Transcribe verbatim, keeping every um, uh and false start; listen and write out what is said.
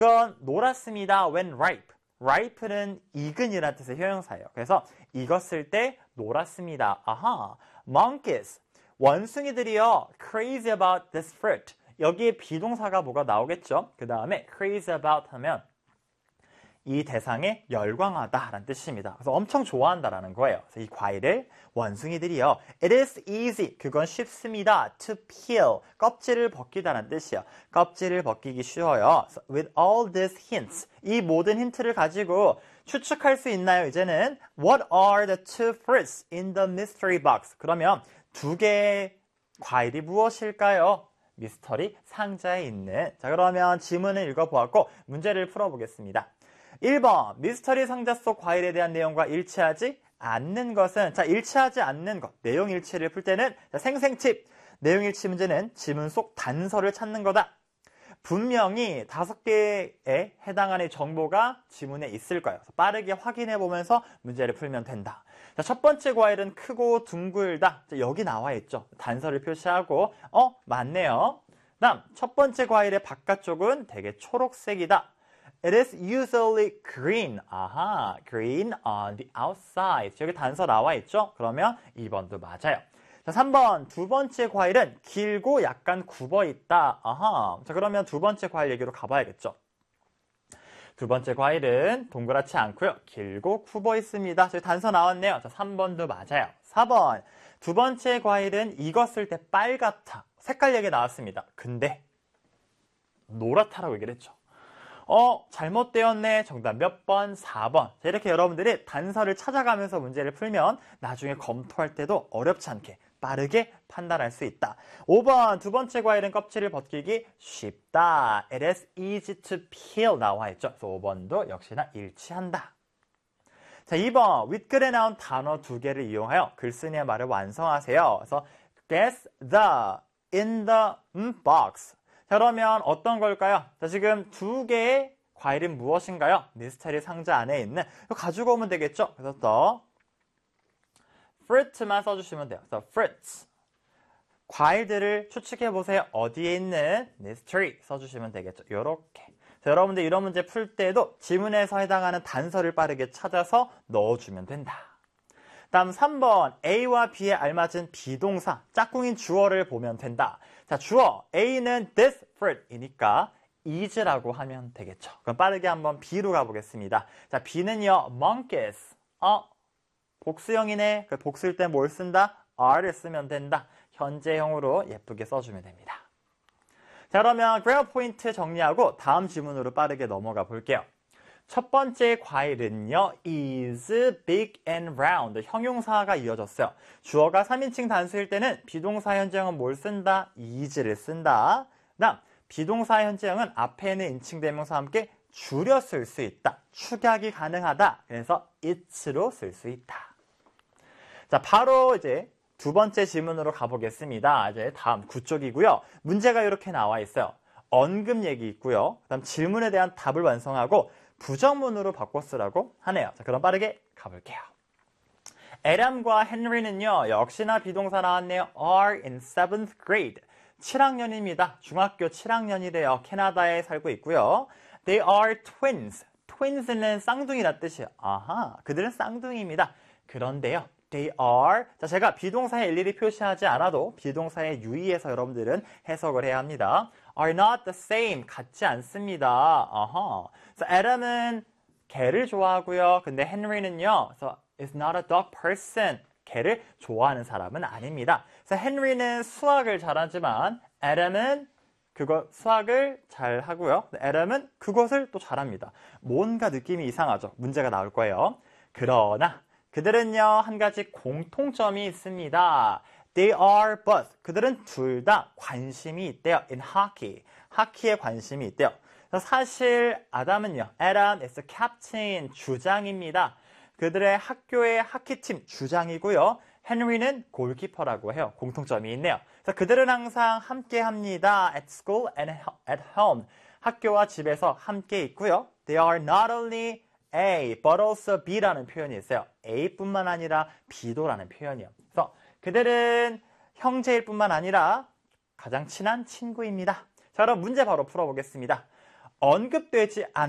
이건 놀았습니다. when ripe. ripe는 익은이라는 뜻의 형용사예요. 그래서 익었을 때 놀았습니다. 아하. monkeys. 원숭이들이요. crazy about this fruit. 여기에 비동사가 뭐가 나오겠죠? 그 다음에 crazy about 하면 이 대상에 열광하다라는 뜻입니다. 그래서 엄청 좋아한다라는 거예요. 그래서 이 과일을 원숭이들이요. It is easy. 그건 쉽습니다. To peel. 껍질을 벗기다라는 뜻이에요. 껍질을 벗기기 쉬워요. So with all these hints. 이 모든 힌트를 가지고 추측할 수 있나요? 이제는 What are the two fruits in the mystery box? 그러면 두 개의 과일이 무엇일까요? 미스터리 상자에 있는. 자, 그러면 지문을 읽어보았고 문제를 풀어보겠습니다. 일 번, 미스터리 상자 속 과일에 대한 내용과 일치하지 않는 것은, 자, 일치하지 않는 것, 내용 일치를 풀 때는, 자, 생생팁, 내용 일치 문제는 지문 속 단서를 찾는 거다. 분명히 다섯 개에 해당하는 정보가 지문에 있을 거예요. 그래서 빠르게 확인해 보면서 문제를 풀면 된다. 자, 첫 번째 과일은 크고 둥글다. 자, 여기 나와 있죠. 단서를 표시하고, 어, 맞네요. 다음, 첫 번째 과일의 바깥쪽은 되게 초록색이다. It is usually green. 아하, green on the outside. 여기 단서 나와 있죠? 그러면 이 번도 맞아요. 자, 삼 번, 두 번째 과일은 길고 약간 굽어 있다. 아하. 자, 그러면 두 번째 과일 얘기로 가봐야겠죠. 두 번째 과일은 동그랗지 않고요. 길고 굽어 있습니다. 저기 단서 나왔네요. 자, 삼 번도 맞아요. 사 번, 두 번째 과일은 익었을 때 빨갛다. 색깔 얘기 나왔습니다. 근데 노랗다라고 얘기를 했죠. 어, 잘못되었네. 정답 몇 번? 사 번. 자, 이렇게 여러분들이 단서를 찾아가면서 문제를 풀면 나중에 검토할 때도 어렵지 않게 빠르게 판단할 수 있다. 오 번, 두 번째 과일은 껍질을 벗기기 쉽다. It is easy to peel 나와 있죠. 그래서 오 번도 역시나 일치한다. 자, 이 번, 윗글에 나온 단어 두 개를 이용하여 글쓴이의 말을 완성하세요. 그래서 guess the in the box. 자, 그러면 어떤 걸까요? 자, 지금 두 개의 과일은 무엇인가요? 미스터리 상자 안에 있는 이거 가지고 오면 되겠죠? 그래서 더 fruit만 써주시면 돼요. 그래서 fruits 과일들을 추측해 보세요. 어디에 있는 미스터리 써주시면 되겠죠? 요렇게. 자, 여러분들 이런 문제 풀 때도 지문에서 해당하는 단서를 빠르게 찾아서 넣어주면 된다. 다음 삼 번 A와 B에 알맞은 비동사 짝꿍인 주어를 보면 된다. 자, 주어 A는 this fruit이니까 is라고 하면 되겠죠. 그럼 빠르게 한번 B로 가보겠습니다. 자, B는요 monkeys. 어, 복수형이네. 그 복수일 때 뭘 쓴다? are를 쓰면 된다. 현재형으로 예쁘게 써주면 됩니다. 자, 그러면 grammar 포인트 정리하고 다음 지문으로 빠르게 넘어가 볼게요. 첫 번째 과일은요, is big and round. 형용사가 이어졌어요. 주어가 삼 인칭 단수일 때는 비동사 현재형은 뭘 쓴다? is를 쓴다. 다음, 비동사 현재형은 앞에 있는 인칭 대명사와 함께 줄여 쓸 수 있다. 축약이 가능하다. 그래서 it'로 쓸 수 있다. 자, 바로 이제 두 번째 질문으로 가보겠습니다. 이제 다음 구 쪽이고요. 문제가 이렇게 나와 있어요. 언급 얘기 있고요. 그다음 질문에 대한 답을 완성하고 부정문으로 바꿔 쓰라고 하네요. 자, 그럼 빠르게 가볼게요. 에람과 헨리는요, 역시나 비동사 나왔네요. are in seventh grade. 칠 학년입니다. 중학교 칠 학년이래요. 캐나다에 살고 있고요. They are twins. twins는 쌍둥이란 뜻이에요. 아하, 그들은 쌍둥이입니다. 그런데요, they are. 자, 제가 비동사에 일일이 표시하지 않아도 비동사에 유의해서 여러분들은 해석을 해야 합니다. are not the same. 같지 않습니다. 아하. 그래서 애덤은 개를 좋아하고요. 근데 헨리는요. 그래서 is not a dog person. 개를 좋아하는 사람은 아닙니다. 그래서 헨리는 수학을 잘하지만 애덤은 그거 수학을 잘 하고요. 애덤은 그것을 또 잘합니다. 뭔가 느낌이 이상하죠. 문제가 나올 거예요. 그러나 그들은요, 한 가지 공통점이 있습니다. They are both. 그들은 둘 다 관심이 있대요. In hockey. 하키에 관심이 있대요. 사실 아담은요, Adam is the captain. 주장입니다. 그들의 학교의 하키팀 주장이고요. 헨리는 골키퍼라고 해요. 공통점이 있네요. 그래서 그들은 항상 함께 합니다. At school and at home. 학교와 집에서 함께 있고요. They are not only A, but also B라는 표현이 있어요. A뿐만 아니라 B도라는 표현이요. 그래서 그들은 형제일 뿐만 아니라 가장 친한 친구입니다. 자, 그럼 문제 바로 풀어보겠습니다. 언급되지 않